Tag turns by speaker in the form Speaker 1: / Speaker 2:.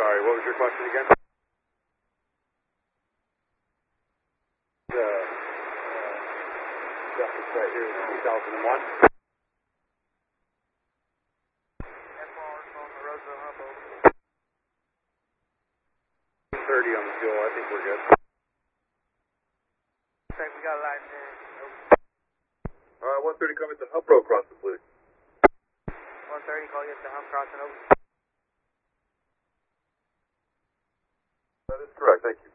Speaker 1: sorry. What was your question again? Justice right here is 2001.
Speaker 2: on the Roseville hump over.
Speaker 1: 30 on the fuel. I think we're good.
Speaker 2: Okay, we got a line 10.
Speaker 1: All right, 130 coming to hump road crossing, please.
Speaker 2: 130, call you at the hump crossing over.
Speaker 1: That is correct. Thank you.